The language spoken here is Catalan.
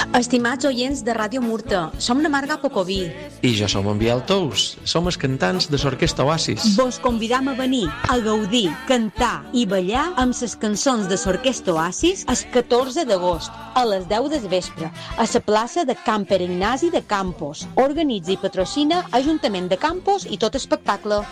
Estimats oients de Ràdio Murta, som la Marga Pocoví. I jo som en Biel Tous, som els cantants de l'Orquestra Oasis. Vos convidam a venir a gaudir, cantar i ballar amb les cançons de l'Orquestra Oasis el 14 d'agost, a les 10 del vespre, a la plaça de Can Pere Ignasi de Campos. Organitza i patrocina Ajuntament de Campos i tot espectacle.